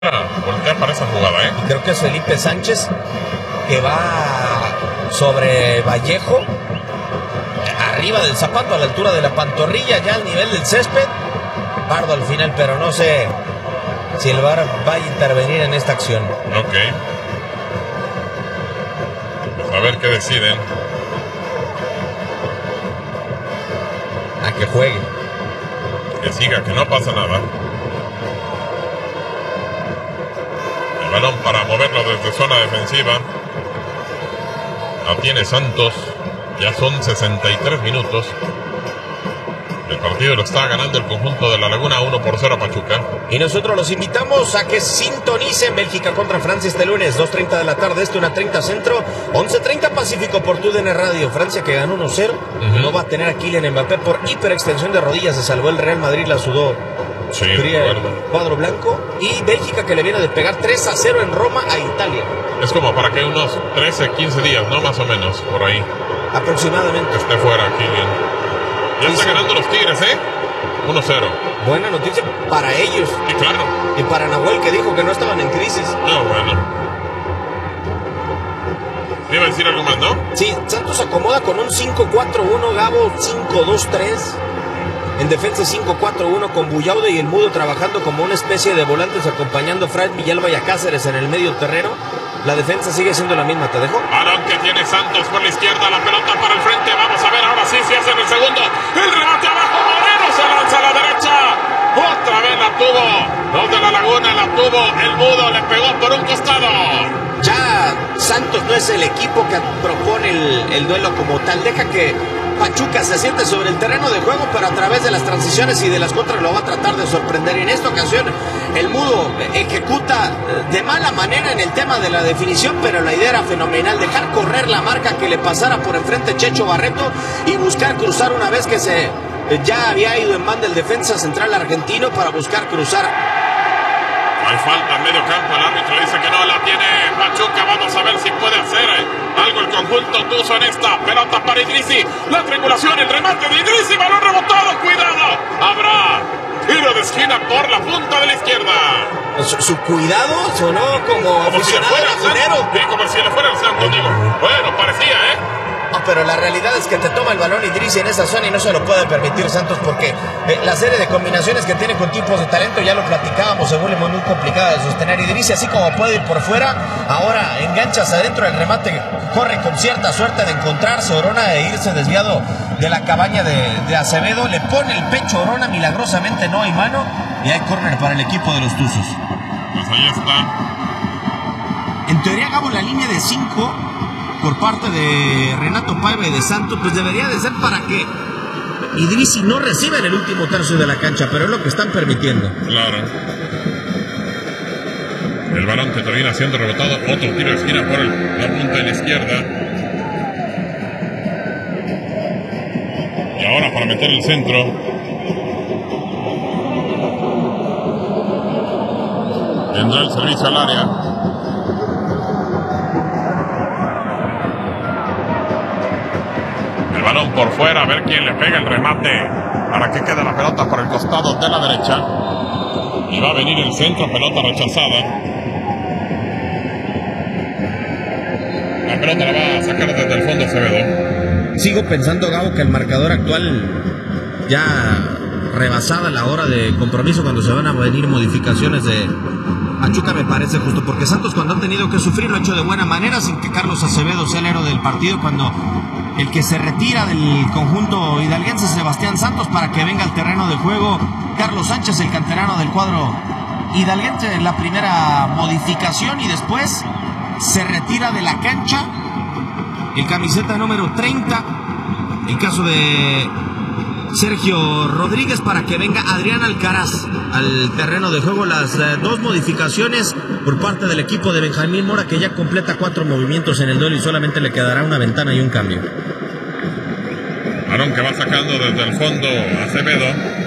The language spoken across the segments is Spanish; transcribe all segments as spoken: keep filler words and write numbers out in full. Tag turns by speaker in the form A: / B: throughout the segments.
A: Voltea para esa jugada, ¿eh?
B: Y creo que es Felipe Sánchez, que va sobre Vallejo, arriba del zapato, a la altura de la pantorrilla, ya al nivel del césped. Pardo al final, pero no sé si el V A R va a intervenir en esta acción.
A: Ok. Pues a ver qué deciden.
B: A que juegue.
A: Que siga, que no pasa nada. El balón para moverlo desde zona defensiva. La tiene Santos. Ya son sesenta y tres minutos. El partido lo está ganando el conjunto de La Laguna, uno por cero a Pachuca.
B: Y nosotros los invitamos a que sintonicen Bélgica contra Francia este lunes, dos treinta de la tarde, este, una treinta centro, once treinta Pacífico por tu D N Radio. Francia, que ganó uno cero, uh-huh. No va a tener a Kylian Mbappé por hiperextensión de rodillas. Se salvó el Real Madrid, la sudó.
A: Sí,
B: el cuadro blanco. Y Bélgica, que le viene de pegar tres a cero en Roma a Italia.
A: Es como para que unos trece, quince días, ¿no? Más o menos, por ahí.
B: Aproximadamente.
A: Esté fuera Kylian. Ya sí, está sí. ganando los Tigres, ¿eh? uno cero.
B: Buena noticia para ellos.
A: Sí, claro.
B: Y para Nahuel, que dijo que no estaban en crisis.
A: No, bueno. ¿Me iba a decir algo más, no?
B: Sí, Santos acomoda con un cinco cuatro uno, Gabo cinco dos tres. En defensa cinco cuatro uno con Buyaude y el Mudo trabajando como una especie de volantes acompañando a Fred Villalba y a Cáceres en el medio terreno. La defensa sigue siendo la misma, ¿te dejo?
A: Balón que tiene Santos por la izquierda, la pelota para el frente. Vamos a ver ahora sí si hacen el segundo. El remate abajo, Moreno se lanza a la derecha. Otra vez la tuvo. Los de La Laguna la tuvo. El Mudo le pegó por un costado.
B: Ya Santos no es el equipo que propone el, el duelo como tal. Deja que Pachuca se siente sobre el terreno de juego, pero a través de las transiciones y de las contras lo va a tratar de sorprender. Y en esta ocasión el Mudo ejecuta de mala manera en el tema de la definición, pero la idea era fenomenal: dejar correr la marca, que le pasara por enfrente Checho Barreto y buscar cruzar una vez que se ya había ido en banda el defensa central argentino para buscar cruzar.
A: Hay falta en medio campo, el árbitro dice que no la tiene Pachuca. Vamos a ver si puede hacer algo el conjunto tuzo en esta pelota para Idrissi. La triangulación, el remate de Idrissi, balón rebotado, cuidado. Habrá tiro de esquina por la punta de la izquierda.
B: Su, su cuidado sonó como,
A: como
B: aficionado
A: si
B: lagunero.
A: Sí, como si le fuera el San Antonio. Bueno, parecía, ¿eh?
B: No, pero la realidad es que te toma el balón Idrissi en esa zona y no se lo puede permitir Santos, porque eh, la serie de combinaciones que tiene con tipos de talento, ya lo platicábamos, se vuelve muy complicada de sostener. Idrissi, así como puede ir por fuera, ahora enganchas adentro el remate, corre con cierta suerte de encontrarse Orona e irse desviado de la cabaña de, de Acevedo. Le pone el pecho Orona, milagrosamente no hay mano, y hay córner para el equipo de los Tuzos.
A: Pues ahí está.
B: En teoría, Gabo, la línea de cinco por parte de Renato Paiva y de Santos, pues debería de ser para que Idrissi no reciba en el último tercio de la cancha, pero es lo que están permitiendo.
A: Claro. El balón que termina siendo rebotado, otro tiro de esquina por el, la punta de la izquierda. Y ahora para meter el centro. Vendrá el servicio al área. El balón por fuera, a ver quién le pega el remate para que quede la pelota por el costado de la derecha. Y va a venir el centro, pelota rechazada. La pelota la va a sacar desde el fondo Acevedo.
B: Sigo pensando, Gabo, que el marcador actual ya rebasada la hora de compromiso, cuando se van a venir modificaciones de Pachuca, me parece justo, porque Santos, cuando ha tenido que sufrir, lo ha hecho de buena manera, sin que Carlos Acevedo sea el héroe del partido. Cuando el que se retira del conjunto hidalguense es Sebastián Santos, para que venga al terreno de juego Carlos Sánchez, el canterano del cuadro hidalguense, en la primera modificación, y después se retira de la cancha el camiseta número treinta, el caso de Sergio Rodríguez, para que venga Adrián Alcaraz al terreno de juego. Las eh, dos modificaciones por parte del equipo de Benjamín Mora, que ya completa cuatro movimientos en el duelo y solamente le quedará una ventana y un cambio.
A: Balón que va sacando desde el fondo Acevedo.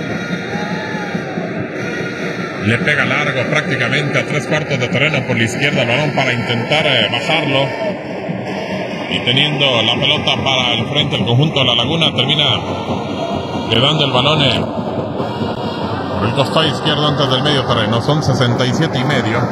A: Le pega largo, prácticamente a tres cuartos de terreno por la izquierda el balón, para intentar eh, bajarlo. Y teniendo la pelota para el frente, el conjunto de La Laguna termina quedando el balón eh, por el costado izquierdo antes del medio terreno. Son sesenta y siete y medio.